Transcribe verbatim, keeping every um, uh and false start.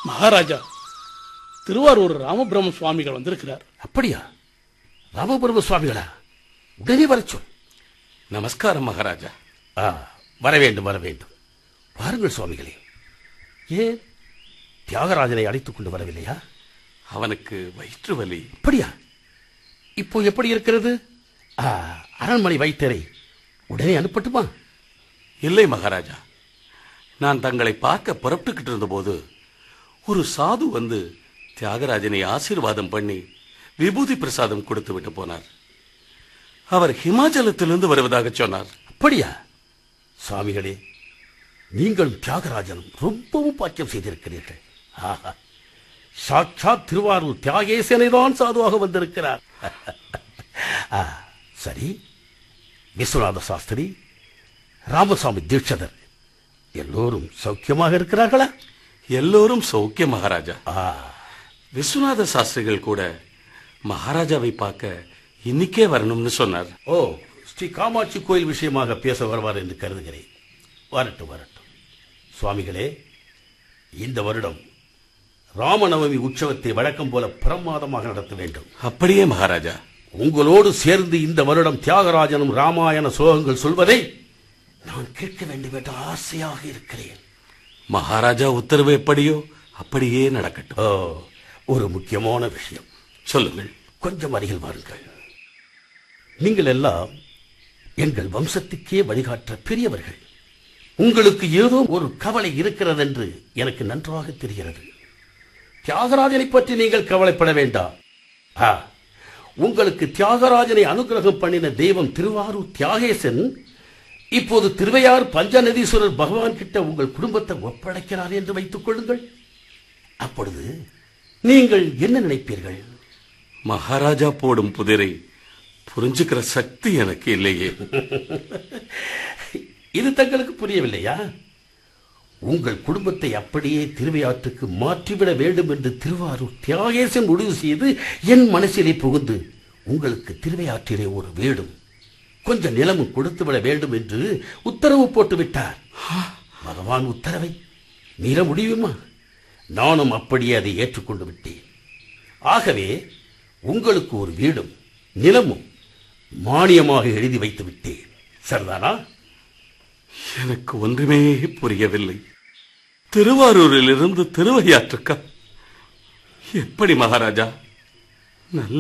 மகாராஜா, திருவாரூர் ராமபிரம சுவாமிகள் வந்திருக்கிறார். அப்படியா? ராமபிரம சுவாமிகளா? உடனே வர சொல். நமஸ்காரம் மகாராஜா. ஆ, வர வேண்டும் வர வேண்டும். வாருங்கள் சுவாமிகளே. ஏன் தியாகராஜனை அழைத்துக் கொண்டு வரவில்லையா? அவனுக்கு வயிற்று வலி. அப்படியா? இப்போ எப்படி இருக்கிறது? அரண்மனை வைத்தியரை உடனே அனுப்பட்டுமா? இல்லை மகாராஜா, நான் தங்களை பார்க்க புறப்பட்டுக்கிட்டு இருந்த போது ஒரு சாது வந்து தியாகராஜனை ஆசீர்வாதம் பண்ணி விபூதி பிரசாதம் கொடுத்து விட்டு போனார். அவர் ஹிமாச்சலத்திலிருந்து வருவதாக சொன்னார். அப்படியா? சுவாமிகளே, நீங்களும் தியாகராஜனும் ரொம்பவும் பாக்கியம் செய்திருக்கிறீர்கள். சாட்சாத் திருவாரூர் தியாகேசனை தான் சாதுவாக வந்திருக்கிறார். சரி, விஸ்வநாத சாஸ்திரி, ராமசாமி தீட்சிதர் எல்லோரும் சௌக்கியமாக இருக்கிறார்களா? எல்லோரும் சௌக்கியம் மகாராஜா. விஸ்வநாத சாஸ்திரிகள் கூட மகாராஜாவை பார்க்க இன்னைக்கே வரணும்னு சொன்னார். ஓ, ஸ்ரீ காமாட்சி கோயில் விஷயமாக பேச வருவார் என்று கருதுகிறேன். வரட்டும் வரட்டும். சுவாமிகளே, இந்த வருடம் ராமநவமி உற்சவத்தை வழக்கம் போல பிரமாதமாக நடத்த வேண்டும். அப்படியே மகாராஜா. உங்களோடு சேர்ந்து இந்த வருடம் தியாகராஜனும் ராமாயண சோகங்கள் சொல்வதை நான் கேட்க வேண்டும் என்ற ஆசையாக இருக்கிறேன். மகாராஜா உத்தரவு எப்படியோ அப்படியே நடக்கட்டும். ஓ, ஒரு முக்கியமான விஷயம். சொல்லுங்கள். கொஞ்சம் அருகில் வாருங்கள். நீங்கள் எல்லாம் எங்கள் வம்சத்துக்கே வழிகாட்ட பெரியவர்கள். உங்களுக்கு ஏதோ ஒரு கவலை இருக்கிறது என்று எனக்கு நன்றாக தெரிகிறது. தியாகராஜனை பற்றி நீங்கள் கவலைப்பட வேண்டாம். உங்களுக்கு தியாகராஜனை அனுகிரகம் பண்ணின தெய்வம் திருவாரூர் தியாகேசன் இப்போது திருவையார் பஞ்சநதீஸ்வரர் பகவான் கிட்ட உங்கள் குடும்பத்தை ஒப்படைக்கிறார் என்று வைத்துக் கொள்ளுங்கள். அப்பொழுது நீங்கள் என்ன நினைப்பீர்கள்? மகாராஜா போடும் புதிரை புரிஞ்சுக்கிற சக்தி எனக்கு இல்லையே. இது தங்களுக்கு புரியவில்லையா? உங்கள் குடும்பத்தை அப்படியே திருவையாற்றுக்கு மாற்றிவிட வேண்டும் என்று திருவாரூர் தியாகேசன் முடிவு செய்து என் மனசிலே புகுந்து உங்களுக்கு திருவையாற்றிலே ஒரு வீடும் கொஞ்சம் நிலமும் கொடுத்து விட வேண்டும் என்று உத்தரவு போட்டு விட்டார். பகவான் உத்தரவை மீற முடியுமா? நானும் அப்படியே அதை ஏற்றுக்கொண்டு விட்டேன். ஆகவே உங்களுக்கு ஒரு வீடும் நிலமும் மானியமாக எழுதி வைத்து விட்டேன். சரிதானா? எனக்கு ஒன்றுமே புரியவில்லை. திருவாரூரில் இருந்து திருவையாற்றுக்கா? எப்படி மகாராஜா? நல்ல